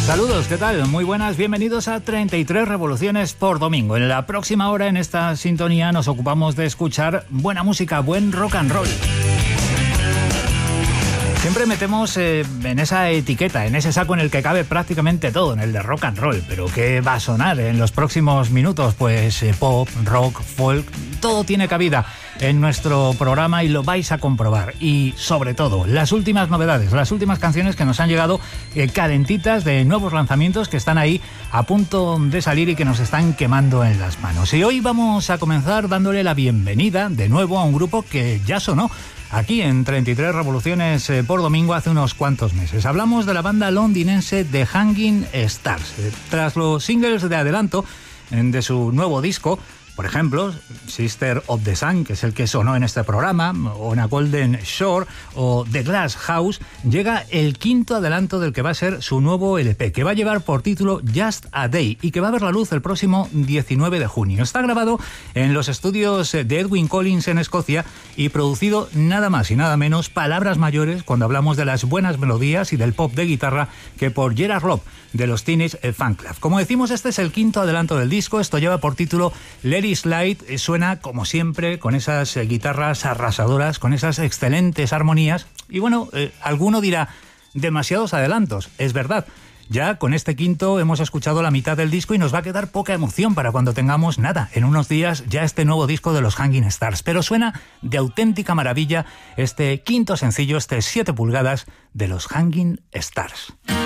Saludos, ¿qué tal? Muy buenas, bienvenidos a 33 revoluciones por domingo. En la próxima hora, en esta sintonía, nos ocupamos de escuchar buena música, buen rock and roll. Siempre metemos en esa etiqueta, en ese saco en el que cabe prácticamente todo, en el de rock and roll. ¿Pero qué va a sonar en los próximos minutos? Pues pop, rock, folk, todo tiene cabida en nuestro programa y lo vais a comprobar. Y sobre todo, las últimas novedades, las últimas canciones que nos han llegado calentitas de nuevos lanzamientos que están ahí a punto de salir y que nos están quemando en las manos. Y hoy vamos a comenzar dándole la bienvenida de nuevo a un grupo que ya sonó aquí en 33 revoluciones por domingo hace unos cuantos meses. Hablamos de la banda londinense The Hanging Stars. Tras los singles de adelanto de su nuevo disco, por ejemplo, Sister of the Sun, que es el que sonó en este programa, o On a Golden Shore, o The Glass House, llega el quinto adelanto del que va a ser su nuevo LP, que va a llevar por título Just a Day y que va a ver la luz el próximo 19 de junio. Está grabado en los estudios de Edwyn Collins en Escocia y producido nada más y nada menos, palabras mayores cuando hablamos de las buenas melodías y del pop de guitarra, que por Gerard Robb de los Teenage Fanclub. Como decimos, este es el quinto adelanto del disco. Esto lleva por título Let It Slide. Suena como siempre con esas guitarras arrasadoras, con esas excelentes armonías. Y bueno, alguno dirá, demasiados adelantos. Es verdad. Ya con este quinto hemos escuchado la mitad del disco y nos va a quedar poca emoción para cuando tengamos nada. En unos días ya este nuevo disco de los Hanging Stars. Pero suena de auténtica maravilla este quinto sencillo, este 7 pulgadas de los Hanging Stars.